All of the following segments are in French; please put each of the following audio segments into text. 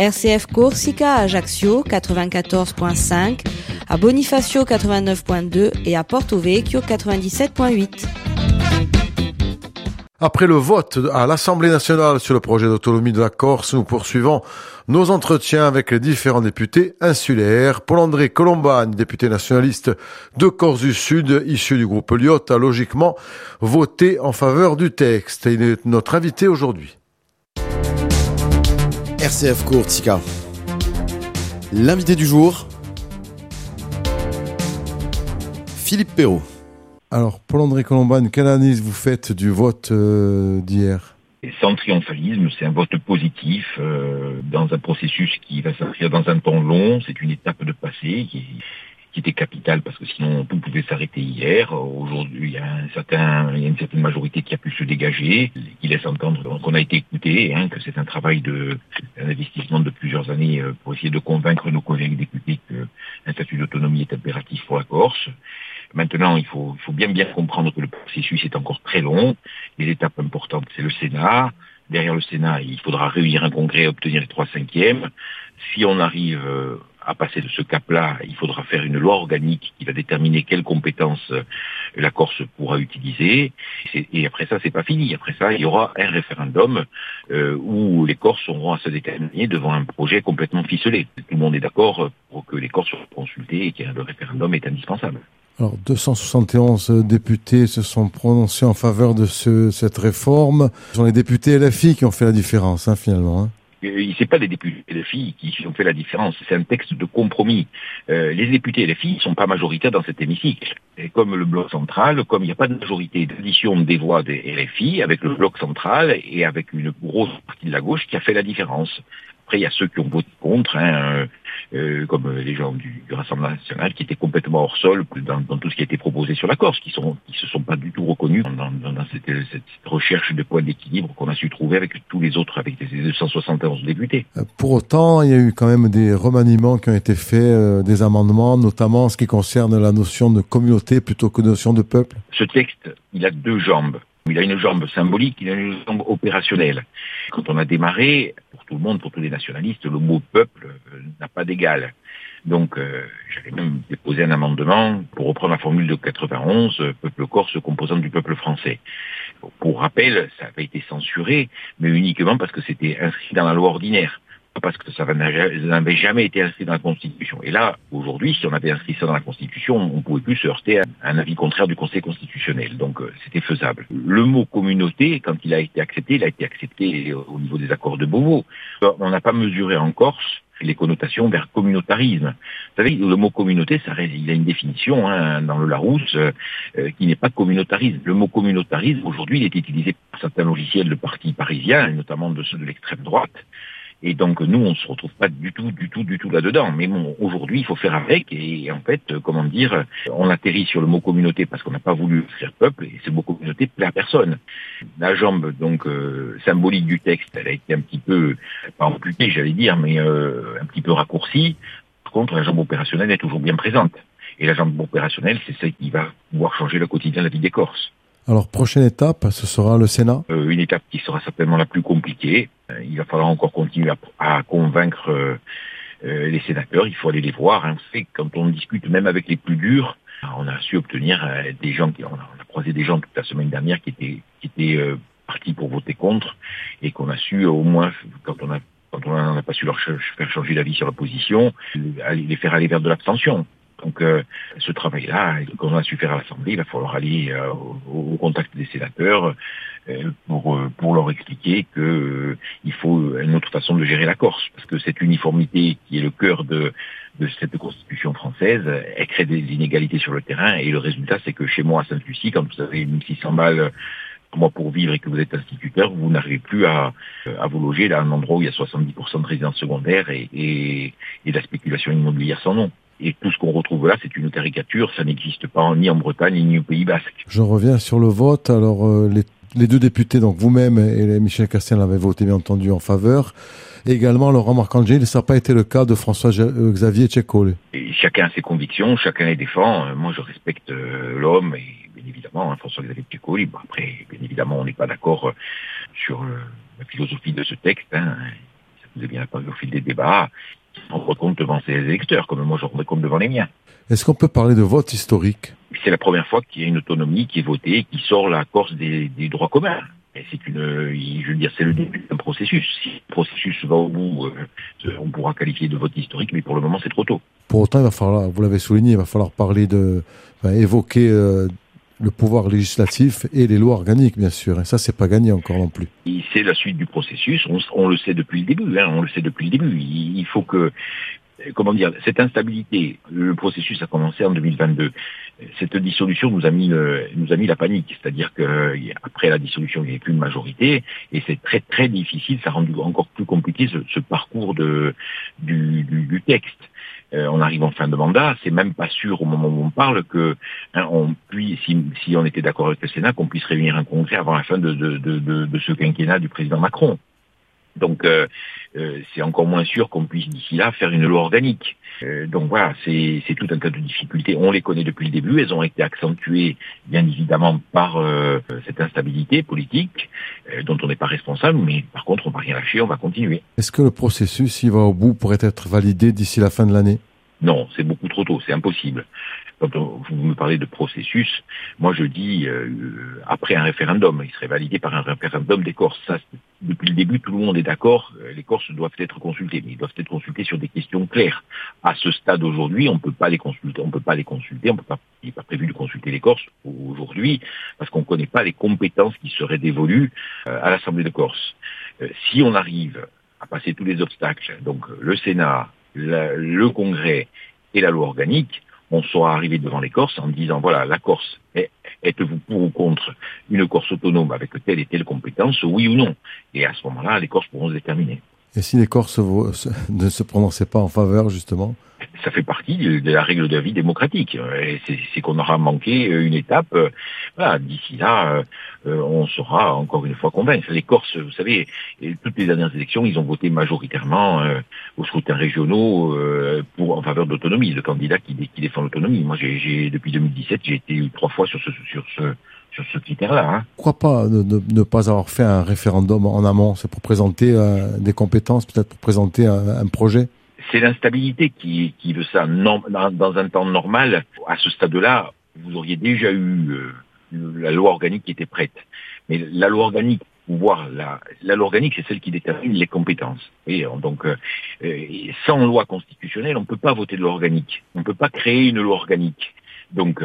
RCF Corsica à Ajaccio 94.5, à Bonifacio 89.2 et à Porto Vecchio 97.8. Après le vote à l'Assemblée nationale sur le projet d'autonomie de la Corse, nous poursuivons nos entretiens avec les différents députés insulaires. Paul-André Colombane, député nationaliste de Corse du Sud, issu du groupe Lyot, a logiquement voté en faveur du texte. Il est notre invité aujourd'hui. RCF Corsica. L'invité du jour, Philippe Perrault. Alors, Paul-André Colombane, quelle analyse vous faites du vote d'hier ? Sans triomphalisme, c'est un vote positif dans un processus qui va s'inscrire dans un temps long. C'est une étape de passé qui était capitale parce que sinon tout pouvait s'arrêter hier. Aujourd'hui, il y a une certaine majorité qui a pu se dégager, qui laisse entendre qu'on a été écouté, que c'est un travail un investissement de plusieurs années pour essayer de convaincre nos collègues députés qu'un statut d'autonomie est impératif pour la Corse. Maintenant, il faut bien comprendre que le processus est encore très long. Les étapes importantes, c'est le Sénat. Derrière le Sénat, il faudra réunir un congrès et obtenir les 3/5. Si on arrive à passer de ce cap-là, il faudra faire une loi organique qui va déterminer quelles compétences la Corse pourra utiliser. Et après ça, c'est pas fini. Après ça, il y aura un référendum où les Corses auront à se déterminer devant un projet complètement ficelé. Tout le monde est d'accord pour que les Corses soient consultés et que le référendum est indispensable. Alors, 271 députés se sont prononcés en faveur de cette réforme. Ce sont les députés LFI qui ont fait la différence, finalement. C'est pas les députés LFI qui ont fait la différence, c'est un texte de compromis. Les députés LFI ne sont pas majoritaires dans cet hémicycle. Et comme le bloc central, comme il n'y a pas de majorité d'addition des voix des LFI, avec le bloc central et avec une grosse partie de la gauche qui a fait la différence. Après, il y a ceux qui ont voté contre, comme les gens du Rassemblement national, qui étaient complètement hors sol dans tout ce qui a été proposé sur la Corse, qui se sont pas du tout reconnus dans cette recherche de point d'équilibre qu'on a su trouver avec tous les autres, avec les 271 députés. Pour autant, il y a eu quand même des remaniements qui ont été faits, des amendements, notamment en ce qui concerne la notion de communauté plutôt que de notion de peuple. Ce texte, il a deux jambes. Il a une jambe symbolique, il a une jambe opérationnelle. Quand on a démarré, pour tout le monde, pour tous les nationalistes, le mot peuple n'a pas d'égal. Donc, j'avais même déposé un amendement pour reprendre la formule de 91, peuple corse composant du peuple français. Pour rappel, ça avait été censuré, mais uniquement parce que c'était inscrit dans la loi ordinaire. Parce que ça n'avait jamais été inscrit dans la Constitution. Et là, aujourd'hui, si on avait inscrit ça dans la Constitution, on ne pouvait plus se heurter à un avis contraire du Conseil constitutionnel. Donc, c'était faisable. Le mot communauté, quand il a été accepté au niveau des accords de Beauvau. On n'a pas mesuré en Corse les connotations vers communautarisme. Vous savez, le mot communauté, il a une définition dans le Larousse qui n'est pas communautarisme. Le mot communautarisme, aujourd'hui, il est utilisé par certains logiciels de partis parisiens, et notamment de ceux de l'extrême droite. Et donc, nous, on se retrouve pas du tout là-dedans. Mais bon, aujourd'hui, il faut faire avec. Et en fait, on atterrit sur le mot communauté parce qu'on n'a pas voulu faire peuple. Et ce mot communauté plaît à personne. La jambe, symbolique du texte, elle a été un petit peu, pas amputée, j'allais dire, mais un petit peu raccourcie. Par contre, la jambe opérationnelle est toujours bien présente. Et la jambe opérationnelle, c'est celle qui va pouvoir changer le quotidien de la vie des Corses. Alors, prochaine étape, ce sera le Sénat. Une étape qui sera certainement la plus compliquée. Il va falloir encore continuer à convaincre les sénateurs. Il faut aller les voir. Vous savez, quand on discute même avec les plus durs, on a su obtenir des gens, on a croisé des gens toute la semaine dernière qui étaient partis pour voter contre et qu'on a su au moins, quand on n'a pas su leur faire changer d'avis sur la position, les faire aller vers de l'abstention. Donc, ce travail-là, qu'on a su faire à l'Assemblée, il va falloir aller au contact des sénateurs pour leur expliquer que il faut une autre façon de gérer la Corse, parce que cette uniformité qui est le cœur de cette Constitution française, elle crée des inégalités sur le terrain, et le résultat, c'est que chez moi, à Sainte-Lucie, quand vous avez 1600 balles moi pour vivre et que vous êtes instituteur, vous n'arrivez plus à vous loger dans un endroit où il y a 70% de résidences secondaires et de la spéculation immobilière sans nom. Et tout ce qu'on retrouve là, c'est une caricature, ça n'existe pas ni en Bretagne ni au Pays Basque. Je reviens sur le vote. Alors, les deux députés, donc vous-même et Michel Castien, l'avaient voté bien entendu en faveur. Et également Laurent Marcangeli, ça n'a pas été le cas de François-Xavier Tchéco. Chacun a ses convictions, chacun les défend. Moi, je respecte l'homme et bien évidemment François-Xavier Tchéco. Bon, après, bien évidemment, on n'est pas d'accord sur la philosophie de ce texte. Vous avez bien au fil des débats, on rend compte devant ses électeurs, comme moi je rends compte devant les miens. Est-ce qu'on peut parler de vote historique? C'est la première fois qu'il y a une autonomie qui est votée, qui sort la Corse des droits communs. Et c'est c'est le début d'un processus. Si le processus va au bout, on pourra qualifier de vote historique, mais pour le moment c'est trop tôt. Pour autant, il va falloir, vous l'avez souligné, il va falloir évoquer le pouvoir législatif et les lois organiques, bien sûr. Et ça, c'est pas gagné encore non plus. Et c'est la suite du processus. On le sait depuis le début. On le sait depuis le début. Il faut que, cette instabilité. Le processus a commencé en 2022. Cette dissolution nous a mis la panique. C'est-à-dire que après la dissolution, il n'y avait plus de majorité, et c'est très très difficile. Ça a rendu encore plus compliqué ce parcours du texte. On arrive en fin de mandat, c'est même pas sûr au moment où on parle que si on était d'accord avec le Sénat, qu'on puisse réunir un congrès avant la fin de ce quinquennat du président Macron. Donc c'est encore moins sûr qu'on puisse d'ici là faire une loi organique. Donc voilà, c'est tout un tas de difficultés. On les connaît depuis le début, elles ont été accentuées bien évidemment par cette instabilité politique dont on n'est pas responsable, mais par contre on va rien lâcher, on va continuer. Est-ce que le processus, s'il va au bout, pourrait être validé d'ici la fin de l'année? Non, c'est beaucoup trop tôt, c'est impossible. Quand vous me parlez de processus, moi je dis après un référendum, il serait validé par un référendum des Corses. Ça, depuis le début, tout le monde est d'accord, les Corses doivent être consultés, mais ils doivent être consultés sur des questions claires. À ce stade aujourd'hui, on ne peut pas les consulter, il n'est pas prévu de consulter les Corses aujourd'hui, parce qu'on ne connaît pas les compétences qui seraient dévolues à l'Assemblée de Corse. Si on arrive à passer tous les obstacles, donc le Sénat, le Congrès et la loi organique, on sera arrivé devant les Corses en disant voilà, la Corse, êtes-vous pour ou contre une Corse autonome avec telle et telle compétence, oui ou non? Et à ce moment-là, les Corses pourront se déterminer. Et si les Corses ne se prononçaient pas en faveur, justement? Ça fait partie de la règle de la vie démocratique. Et c'est qu'on aura manqué une étape. Voilà, d'ici là, on sera encore une fois convaincre. Les Corses, vous savez, toutes les dernières élections, ils ont voté majoritairement aux scrutins régionaux en faveur de l'autonomie, le candidat qui défend l'autonomie. Moi, depuis 2017, j'ai été 3 fois sur ce critère-là. Pourquoi pas ne pas avoir fait un référendum en amont? C'est pour présenter des compétences, peut-être pour présenter un projet? C'est l'instabilité qui veut ça. Dans un temps normal, à ce stade-là, vous auriez déjà eu la loi organique qui était prête. Mais la loi organique, la loi organique, c'est celle qui détermine les compétences. Et donc, sans loi constitutionnelle, on ne peut pas voter de loi organique. On ne peut pas créer une loi organique. Donc,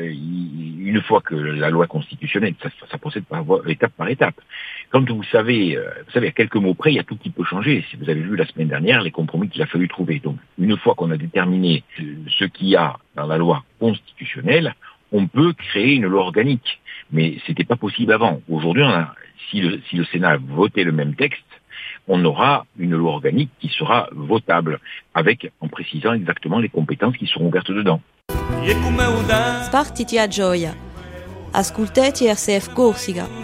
une fois que la loi constitutionnelle, ça procède étape par étape. Comme vous savez, à quelques mots près, il y a tout qui peut changer. Si vous avez vu la semaine dernière, les compromis qu'il a fallu trouver. Donc, une fois qu'on a déterminé ce qu'il y a dans la loi constitutionnelle, on peut créer une loi organique. Mais c'était pas possible avant. Aujourd'hui, si le Sénat a voté le même texte, on aura une loi organique qui sera votable, en précisant exactement les compétences qui seront ouvertes dedans. Spartiti a gioia. Ascoltati RCF Corsica.